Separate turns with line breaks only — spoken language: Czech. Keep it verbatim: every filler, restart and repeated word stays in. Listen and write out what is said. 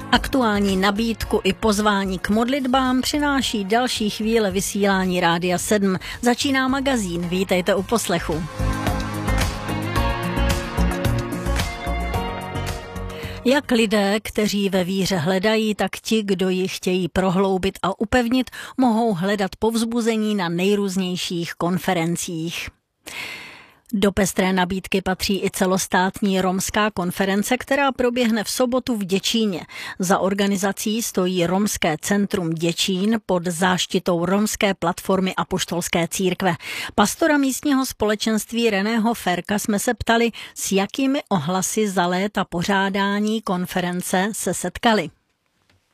Aktuální nabídku i pozvání k modlitbám přináší další chvíle vysílání Rádia sedm. Začíná magazín, vítejte u poslechu. Jak lidé, kteří ve víře hledají, tak ti, kdo ji chtějí prohloubit a upevnit, mohou hledat povzbuzení na nejrůznějších konferencích. Do pestré nabídky patří i celostátní romská konference, která proběhne v sobotu v Děčíně. Za organizací stojí Romské centrum Děčín pod záštitou romské platformy Apoštolské církve. Pastora místního společenství Reného Ferka jsme se ptali, s jakými ohlasy za léta pořádání konference se setkali.